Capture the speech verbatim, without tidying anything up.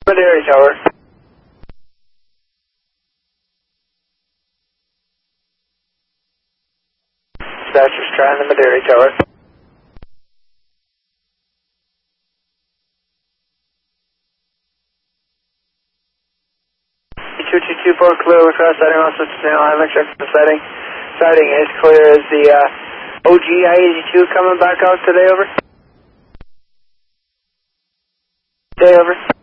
Madeira Tower. Dispatcher's trying the Madeira Tower. two two two four clear over cross sighting, all switch to now. I'm expecting the sighting. Sighting is clear as the uh, O G I eighty-two coming back out today, over. Day over.